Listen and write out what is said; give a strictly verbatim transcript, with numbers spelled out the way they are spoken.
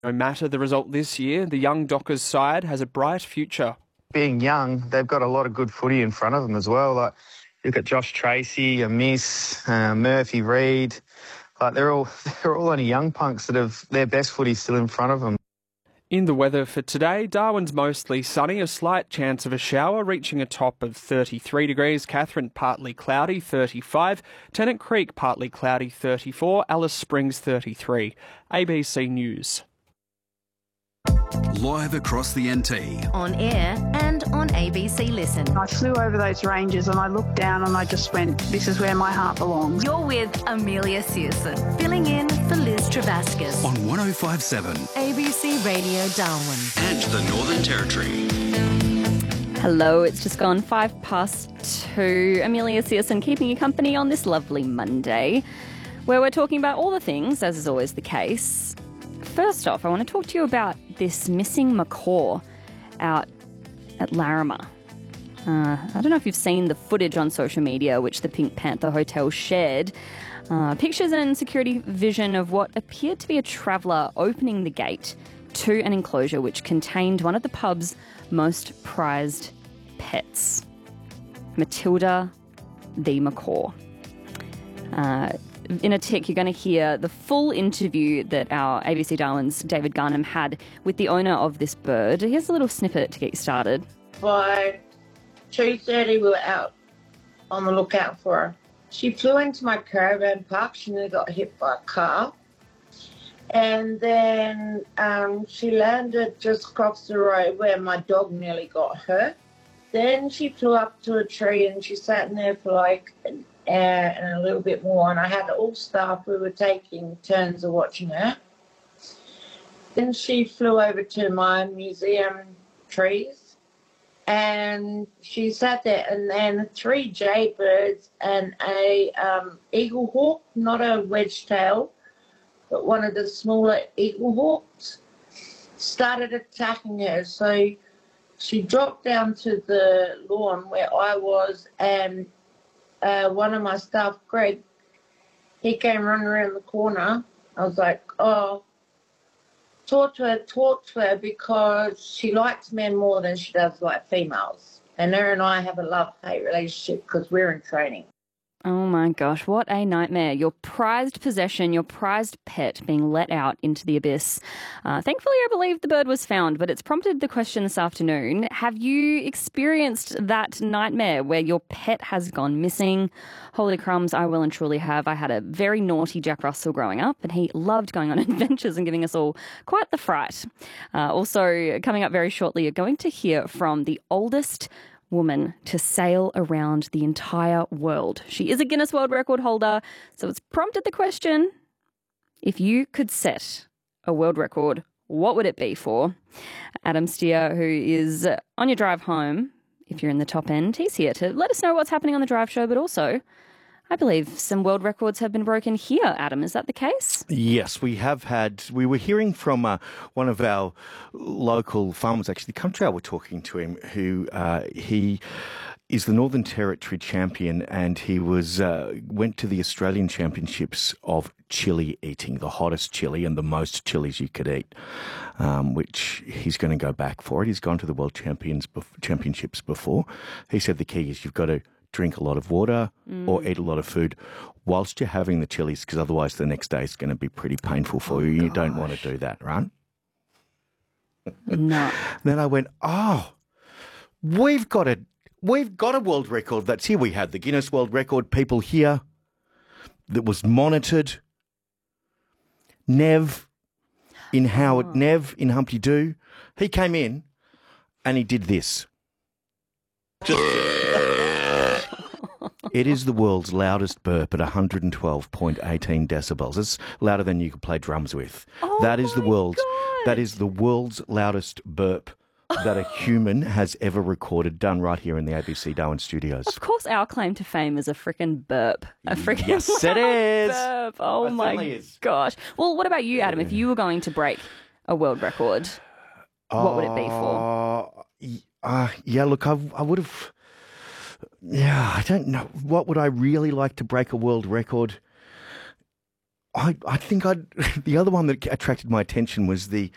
No matter the result this year, the young Dockers side has a bright future. Being young, they've got a lot of good footy in front of them as well. Like, you've got Josh Tracy, Amiss, uh, Murphy Reid. Like, they're all they're all only young punks that have their best footy still in front of them. In the weather for today, Darwin's mostly sunny, a slight chance of a shower, reaching a top of thirty-three degrees. Katherine, partly cloudy, thirty-five. Tennant Creek, partly cloudy, thirty-four. Alice Springs, thirty-three. A B C News. Live across the N T. On air and on A B C Listen. I flew over those ranges and I looked down and I just went, this is where my heart belongs. You're with Amelia Searson, filling in for Liz Travascus. On one oh five point seven. A B C Radio Darwin. And the Northern Territory. Hello, it's just gone five past two. Amelia Searson keeping you company on this lovely Monday, where we're talking about all the things, as is always the case. First off, I want to talk to you about this missing macaw out at Larimer. Uh, I don't know if you've seen the footage on social media which the Pink Panther Hotel shared. Uh, pictures and security vision of what appeared to be a traveller opening the gate to an enclosure which contained one of the pub's most prized pets, Matilda the macaw. Uh, In a tick, you're going to hear the full interview that our A B C Darwin's David Garnham had with the owner of this bird. Here's a little snippet to get you started. By two thirty, we were out on the lookout for her. She flew into my caravan park. She nearly got hit by a car. And then um, she landed just across the road where my dog nearly got hurt. Then she flew up to a tree and she sat in there for like an hour and a little bit more. And I had all staff who were taking turns of watching her. Then she flew over to my museum trees and she sat there, and then three jaybirds and a um, eagle hawk, not a wedge tail, but one of the smaller eagle hawks, started attacking her. So she dropped down to the lawn where I was, and uh, one of my staff, Greg, he came running around the corner. I was like, oh, talk to her, talk to her, because she likes men more than she does like females. And her and I have a love-hate relationship because we're in training. Oh my gosh, what a nightmare. Your prized possession, your prized pet being let out into the abyss. Uh, thankfully, I believe the bird was found, but it's prompted the question this afternoon. Have you experienced that nightmare where your pet has gone missing? Holy crumbs, I will and truly have. I had a very naughty Jack Russell growing up, and he loved going on adventures and giving us all quite the fright. Uh, also, coming up very shortly, you're going to hear from the oldest woman to sail around the entire world. She is a Guinness World Record holder, so it's prompted the question, if you could set a world record, what would it be for? Adam Steer, who is on your drive home, if you're in the top end, he's here to let us know what's happening on the drive show, but also, I believe some world records have been broken here. Adam, is that the case? Yes, we have had. We were hearing from uh, one of our local farmers, actually, the country. I were talking to him, who uh, he is the Northern Territory champion, and he was uh, went to the Australian Championships of chili eating, the hottest chili and the most chilies you could eat, um, which he's going to go back for it. He's gone to the World Champions Championships before. He said the key is you've got to drink a lot of water mm. or eat a lot of food whilst you're having the chilies, because otherwise the next day is going to be pretty painful for oh, you. You gosh. Don't want to do that, right? No. Then I went, oh, we've got a we've got a world record that's here. We had the Guinness World Record people here that was monitored. Nev in Howard, oh. Nev in Humpty Doo, he came in and he did this. It is the world's loudest burp at one hundred twelve point one eight decibels. It's louder than you could play drums with. Oh that is the world's God. that is the world's loudest burp that a human has ever recorded, done right here in the A B C Darwin studios. Of course, our claim to fame is a freaking burp. A freaking yes, it is. burp. Oh it my is. gosh. Well, what about you, Adam? If you were going to break a world record, uh, what would it be for? Uh, yeah, look, I, I would have... Yeah, I don't know. What would I really like to break a world record? I I think I'd... The other one that attracted my attention was the